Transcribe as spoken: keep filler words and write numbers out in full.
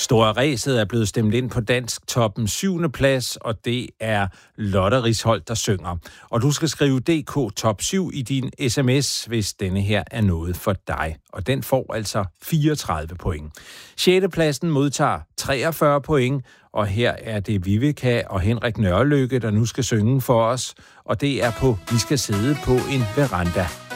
Store Ræset er blevet stemt ind på Dansk Toppen syvende plads, og det er Lotte Risholdt, der synger. Og du skal skrive D K Top syv i din sms, hvis denne her er noget for dig. Og den får altså fireogtredive point. sjette pladsen modtager treogfyrre point, og her er det Vivica og Henrik Nørrelykke, der nu skal synge for os. Og det er på Vi skal sidde på en veranda.